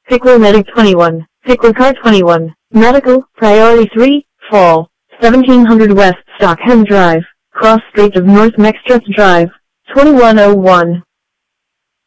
Pickler Medic 21, Pickler Car 21, Medical, Priority 3, Fall, 1700 West Stockham Drive, Cross Street of North Mextrust Drive, 2101.